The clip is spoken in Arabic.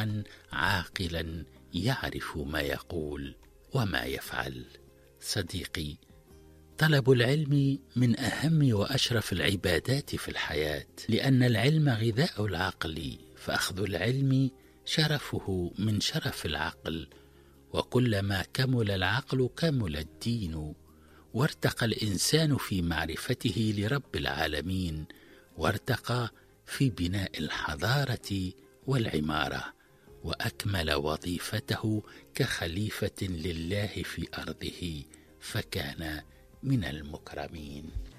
صالحا عاقلا يعرف ما يقول وما يفعل. صديقي، طلب العلم من أهم وأشرف العبادات في الحياة، لأن العلم غذاء العقل، فأخذ العلم شرفه من شرف العقل، وكلما كمل العقل كمل الدين، وارتقى الإنسان في معرفته لرب العالمين، وارتقى في بناء الحضارة والعمارة، وأكمل وظيفته كخليفة لله في أرضه، فكان من المكرمين.